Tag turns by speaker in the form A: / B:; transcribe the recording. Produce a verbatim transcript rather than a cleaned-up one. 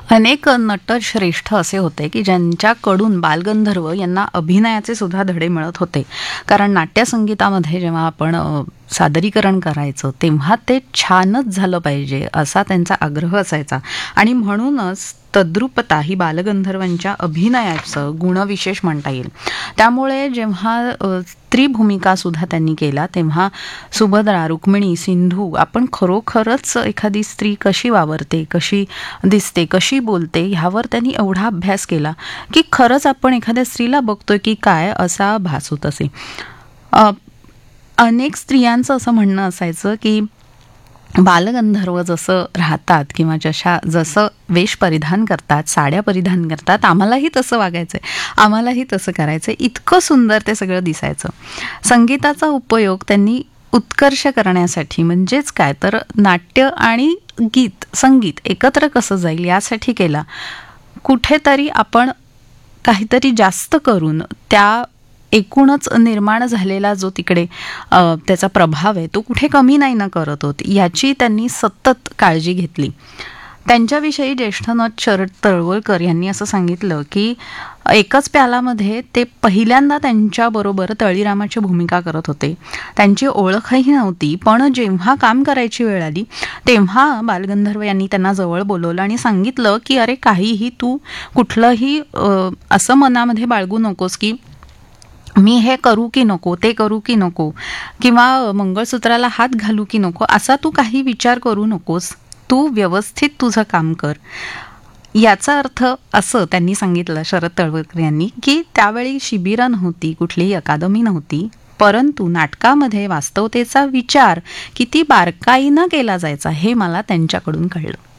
A: अनेक नटश्रेष्ठ असे होते की ज्यांच्याकडून बालगंधर्व यांना अभिनयाचे सुद्धा धडे मिळत होते. कारण नाट्यसंगीतामध्ये जेव्हा आपण अ, सादरीकरण करायचं तेव्हा ते छानच झालं पाहिजे असा त्यांचा आग्रह असायचा. आणि म्हणूनच तद्रुपता ही बालगंधर्वांच्या अभिनयाचं गुणविशेष म्हणता येईल. त्यामुळे जेव्हा अ, स्त्री भूमिका सुद्धा त्यांनी केला तेव्हा सुभद्रा, रुक्मिणी, सिंधू आपण खरोखरच एखादी स्त्री कशी वावरते, कशी दिसते, कशी बोलते ह्यावर त्यांनी एवढा अभ्यास केला की खरंच आपण एखाद्या स्त्रीला बघतोय की काय असा भास होत असे. अ, अनेक स्त्रियांचं असं म्हणणं असायचं की बालगंधर्व जसं राहतात किंवा जशा जसं वेश परिधान करतात, साड्या परिधान करतात, आम्हालाही तसं वागायचंय, आम्हालाही तसं करायचंय, इतकं सुंदर ते सगळं दिसायचं. संगीताचा उपयोग त्यांनी उत्कर्ष करण्यासाठी म्हणजेच काय तर नाट्य आणि गीत संगीत एकत्र कसं जाईल यासाठी केला. कुठेतरी आपण काहीतरी जास्त करून त्या एकूणच निर्माण झालेला जो तिकडे अ, त्याचा प्रभाव आहे तो कुठे कमी नाही ना करत होत याची त्यांनी सतत काळजी घेतली. त्यांच्याविषयी ज्येष्ठ नट शरद तळवलकर यांनी असं सांगितलं की एकच प्यालामध्ये ते पहिल्यांदा त्यांच्याबरोबर तळीरामाची भूमिका करत होते. त्यांची ओळखही नव्हती, पण जेव्हा काम करायची वेळ आली तेव्हा बालगंधर्व यांनी त्यांना जवळ बोलवलं आणि सांगितलं की अरे काहीही तू कुठलंही अ, असं मनामध्ये बाळगू नकोस की मी हे करू की नको, ते करू की नको, किंवा मंगळसूत्राला हात घालू की नको, असा तू काही विचार करू नकोस, तू व्यवस्थित तुझं काम कर. याचा अर्थ असं त्यांनी सांगितलं शरद तळवलकर यांनी की त्यावेळी शिबिरं नव्हती, कुठलीही अकादमी नव्हती, परंतु नाटकामध्ये वास्तवतेचा विचार किती बारकाईनं केला जायचा हे मला त्यांच्याकडून कळलं.